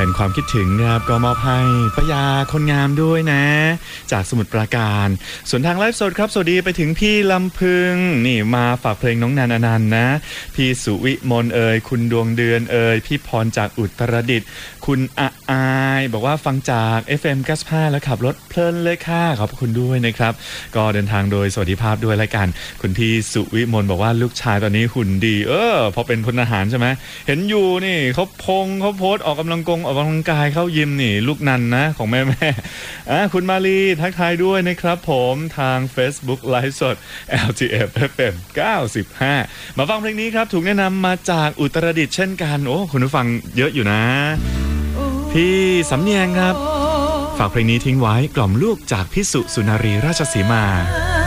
นความคิดถึงครับก็มอบให้ป้ายาคนงามด้วยนะจากสมุทรปราการส่วนทางไลฟ์สดครับสวัสดีไปถึงพี่ลำพึงนี่มาฝากเพลงน้องนันอนันต์นะพี่สุวิมลคุณดวงเดือนพี่พรจากอุตรดิตถ์คุณอายบอกว่าฟังจาก FM 95แล้วขับรถเพลินเลยค่ะขอบคุณด้วยนะครับก็เดินทางโดยสวัสดิภาพด้วยรายการคุณพี่สุวิมลบอกว่าลูกชายตอนนี้หุ่นดีพอเป็นพลทหารใช่ไหมเห็นอยู่นี่เขาโพสต์ออกกำลังกายเข้ายิมนี่ลูกนันนะของแม่คุณมาลีทักทายด้วยนะครับผมทาง Facebook ไลฟ์สด LTF FM 95มาฟังเพลงนี้ครับถูกแนะนำมาจากอุตรดิตถ์เช่นกันโอ้คุณผู้ฟังเยอะอยู่นะพี่สำเนียงครับฝากเพลงนี้ทิ้งไว้กล่อมลูกจากพี่สุนารีราชสีมา